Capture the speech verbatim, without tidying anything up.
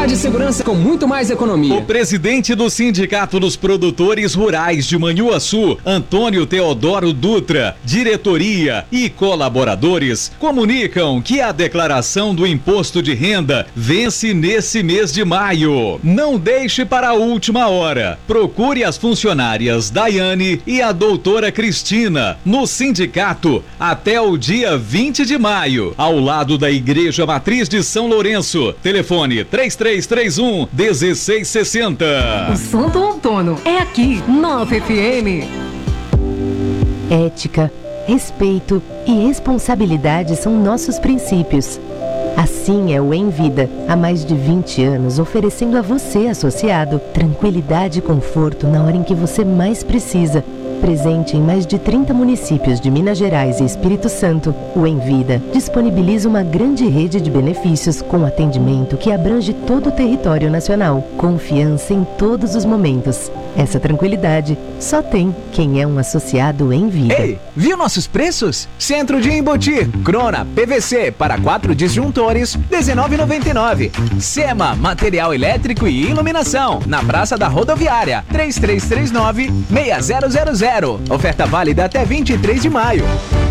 Qualidade e segurança com muito mais economia. O presidente do Sindicato dos Produtores Rurais de Manhuaçu, Antônio Teodoro Dutra, diretoria e colaboradores comunicam que a declaração do imposto de renda vence nesse mês de maio. Não deixe para a última hora. Procure as funcionárias Daiane e a doutora Cristina no sindicato até o dia vinte de maio, ao lado da Igreja Matriz de São Lourenço. Telefone três três três um, um seis seis zero. O som do outono é aqui, nove F M. Ética, respeito e responsabilidade são nossos princípios. Assim é o Envida, há mais de vinte anos oferecendo a você, associado, tranquilidade e conforto na hora em que você mais precisa. Presente em mais de trinta municípios de Minas Gerais e Espírito Santo, o Envida disponibiliza uma grande rede de benefícios com atendimento que abrange todo o território nacional. Confiança em todos os momentos. Essa tranquilidade só tem quem é um associado Envida. Ei, viu nossos preços? Centro de embutir, Crona, P V C para quatro disjuntores, dezenove reais e noventa e nove centavos. Sema, material elétrico e iluminação, na Praça da Rodoviária, três três três nove, seis zero zero zero. Oferta válida até vinte e três de maio.